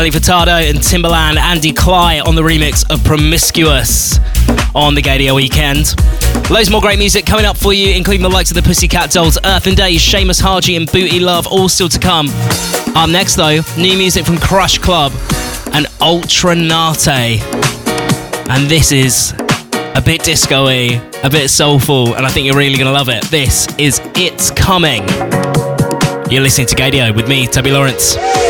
Furtado and Timbaland, Andy Cly on the remix of Promiscuous on the Gaydio Weekend. Loads more great music coming up for you, including the likes of the Pussycat Dolls, Earth and Days, Seamus Haji and Booty Love, all still to come. Up next though, new music from Crush Club and Ultra Nate. And this is a bit disco-y, a bit soulful, and I think you're really going to love it. This is It's Coming. You're listening to Gaydio with me, Toby Lawrence.